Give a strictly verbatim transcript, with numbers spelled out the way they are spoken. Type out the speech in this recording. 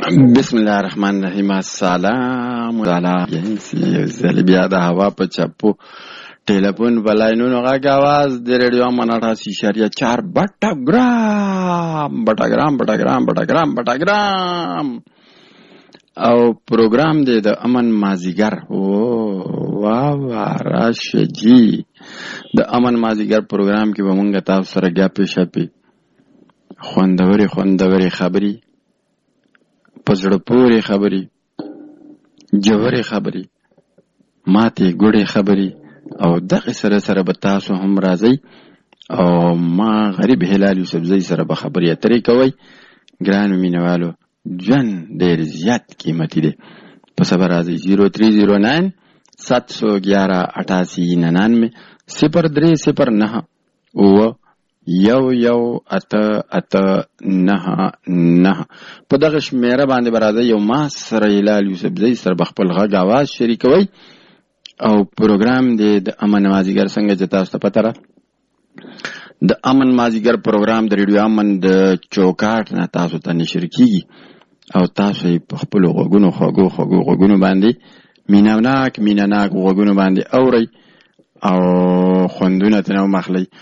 بسم الله الرحمن الرحیم. السلام علیکم. زلی بیا د هوا په چپو ټلیفون بلاینونو غږ आवाज د ریډیو امن اٹھاسی اشاریه چار بټاګرام بټاګرام بټاګرام بټاګرام بټاګرام او پروګرام دی د امن مازیګر. او واه راشجی د امن مازیګر پروګرام کې به مونږ تاسو سره ګپې شپې خوندورې خوندورې خبرې په زړه پورې خبرې جوړې خبرې ماتې ګوډې خبرې او دغه سره سره به تاسو هم راځئ او ما غریب هلال یوسفزۍ سره به خبرې اترې کوئ. ګرانو مینوالو ژوند ډېر زیات قیمتي دی. په صبر راځئ. زیرو تری زیرو ناین سات سو گیارہ اٹھاسی ننانوے صفر درې صفر نهه اوه یو یو اته اته نه نه په دغه شمیره باندې به راځئ او ما سره هلال یوسفزۍ سره به خپل غږ آواز شریکوئ او پروګرام دی د امن مازیګر. څنګه چې تاسو ته پته ده د امن مازیګر پروګرام د ریډیو امن د چوکاټ نه تاسو ته نشر کیږي او تاسو یې په خپلو غوږونو خوږو خوږو غوږونو باندې مینهناک مینهناک غوږونو باندې اورئ او خوندونه ترې ومخلئ.